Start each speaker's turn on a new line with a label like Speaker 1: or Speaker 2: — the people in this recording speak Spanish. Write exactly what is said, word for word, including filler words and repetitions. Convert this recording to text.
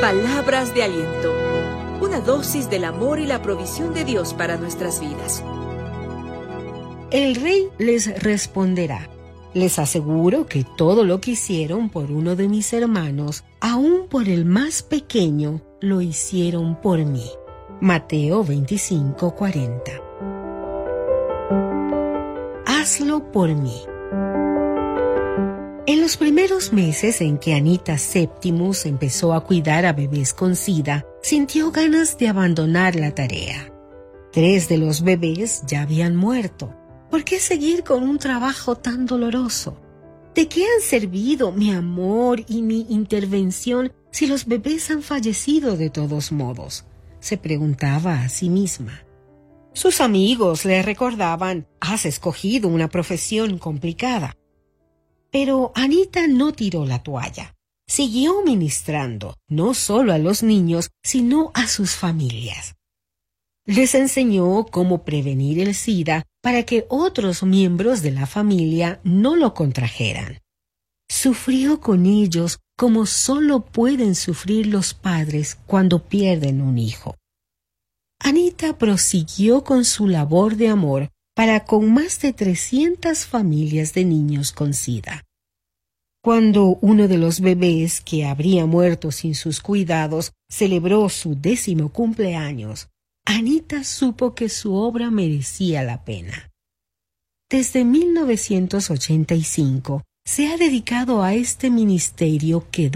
Speaker 1: Palabras de aliento. Una dosis del amor y la provisión de Dios para nuestras vidas.
Speaker 2: El rey les responderá: les aseguro que todo lo que hicieron por uno de mis hermanos, aun por el más pequeño, lo hicieron por mí. Mateo veinticinco, cuarenta. Hazlo por mí. En los primeros meses en que Anita Septimus empezó a cuidar a bebés con SIDA, sintió ganas de abandonar la tarea. Tres de los bebés ya habían muerto. ¿Por qué seguir con un trabajo tan doloroso? ¿De qué han servido mi amor y mi intervención si los bebés han fallecido de todos modos?, se preguntaba a sí misma. Sus amigos le recordaban: has escogido una profesión complicada. Pero Anita no tiró la toalla. Siguió ministrando, no solo a los niños, sino a sus familias. Les enseñó cómo prevenir el SIDA para que otros miembros de la familia no lo contrajeran. Sufrió con ellos como solo pueden sufrir los padres cuando pierden un hijo. Anita prosiguió con su labor de amor para con más de trescientas familias de niños con SIDA. Cuando uno de los bebés que habría muerto sin sus cuidados celebró su décimo cumpleaños, Anita supo que su obra merecía la pena. Desde mil novecientos ochenta y cinco se ha dedicado a este ministerio que